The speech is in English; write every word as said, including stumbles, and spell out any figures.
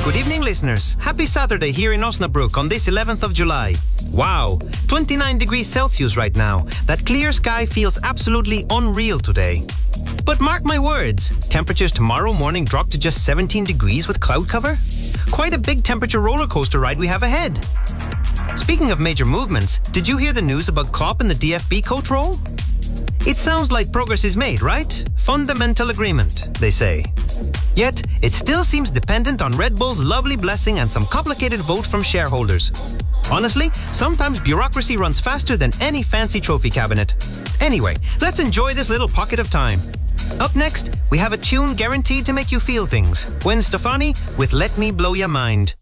Good evening, listeners. Happy Saturday here in Osnabrück on this eleventh of July. Wow, twenty-nine degrees Celsius right now. That clear sky feels absolutely unreal today. But mark my words, temperatures tomorrow morning drop to just seventeen degrees with cloud cover. Quite a big temperature roller coaster ride we have ahead. Speaking of major movements, did you hear the news about Klopp in the D F B coach role? It sounds like progress is made, right? Fundamental agreement, they say. Yet, it still seems dependent on Red Bull's lovely blessing and some complicated vote from shareholders. Honestly, sometimes bureaucracy runs faster than any fancy trophy cabinet. Anyway, let's enjoy this little pocket of time. Up next, we have a tune guaranteed to make you feel things. Gwen Stefani with Let Me Blow Ya Mind.